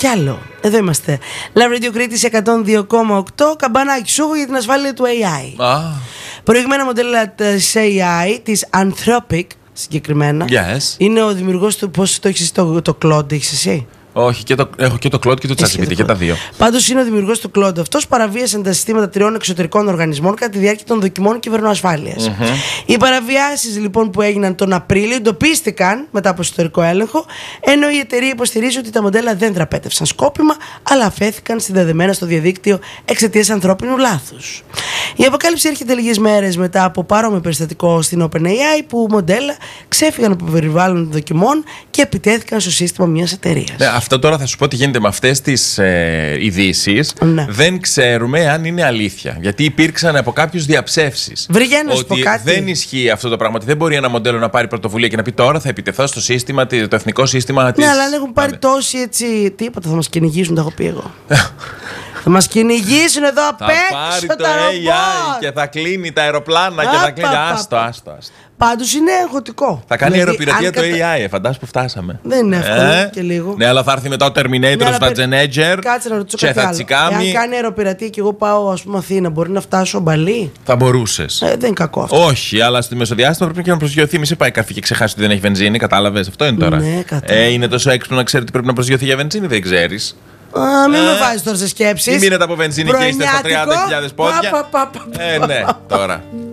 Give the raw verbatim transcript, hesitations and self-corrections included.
Κι άλλο. Εδώ είμαστε. Love Radio Κρήτης εκατόν δύο κόμμα οκτώ. Καμπανάκι σου για την ασφάλεια του έι άι. Ah. Προηγμένα μοντέλα της έι άι, της Anthropic συγκεκριμένα, Yes. είναι ο δημιουργός του. Πώς το έχεις το, το Claude, έχεις εσύ? Όχι, και το, έχω και το Claude και το ChatGPT και τα δύο. Πάντως είναι ο δημιουργός του Claude. Αυτός παραβίασε τα συστήματα τριών εξωτερικών οργανισμών κατά τη διάρκεια των δοκιμών κυβερνοασφάλειας. Mm-hmm. Οι παραβιάσεις λοιπόν που έγιναν τον Απρίλιο εντοπίστηκαν μετά από εσωτερικό έλεγχο, ενώ η εταιρεία υποστηρίζει ότι τα μοντέλα δεν δραπέτευσαν σκόπιμα, αλλά αφέθηκαν συνδεδεμένα στο διαδίκτυο εξαιτίας ανθρώπινου λάθους. Η αποκάλυψη έρχεται λίγες μέρες μετά από παρόμοιο περιστατικό στην OpenAI, που μοντέλα ξέφυγαν από περιβάλλον δοκιμών και επιτέθηκαν στο σύστημα μιας εταιρείας. Ναι, αυτό τώρα θα σου πω τι γίνεται με αυτές τις ε, ειδήσεις. Ναι. Δεν ξέρουμε αν είναι αλήθεια. Γιατί υπήρξαν από κάποιους διαψεύσεις. Βρε, να σου πω ότι κάτι. δεν ισχύει αυτό το πράγμα. Ότι δεν μπορεί ένα μοντέλο να πάρει πρωτοβουλία και να πει τώρα θα επιτεθώ στο σύστημα, το εθνικό σύστημα της. Ναι, αλλά αν έχουν πάρει ναι. τόσοι έτσι. Τίποτα, θα μας κυνηγήσουν, τα έχω πει εγώ. Θα μας κυνηγήσουν εδώ απ' Θα έξω πάρει το τα έι άι ρομπότ. και θα κλείνει τα αεροπλάνα και Α, θα κλείνει. πα, πα, Άστο, πα. άστο, άστο. Πάντως είναι εγωτικό. Θα κάνει Δηλαδή, αεροπειρατεία αν το κατα- έι άι, φαντάσου που φτάσαμε. Δεν είναι εύκολο Ε? και λίγο. Ναι, αλλά θα έρθει μετά ο Terminator Ναι, αλλά στα πε- Geneger Κάτσε να ρωτήσω και κάτι θα άλλο. τσικάμει. Εάν κάνει αεροπειρατεία και εγώ πάω, ας πούμε, Αθήνα, μπορεί να φτάσω Μπαλί? Θα μπορούσε. Ε, δεν είναι κακό αυτό. Όχι, αλλά στη μεσοδιάστημα πρέπει και να προσγειωθεί. Μη σε πάει καρφί και ξεχάσει ότι δεν έχει βενζίνη, κατάλαβε. Αυτό είναι τώρα. Ναι, κατάλαβα. ε, είναι τόσο έξυπνο να ξέρει ότι πρέπει να προσγειωθεί για βενζίνη, δεν ξέρει. Α, μην Ε, με βάζεις τώρα σε σκέψεις. Μην μείνετε από βενζίνη και είστε στα Πρωινιάτικο. τριάντα χιλιάδες πόδια. Πα, πα, πα, πα, Ε, ναι, τώρα.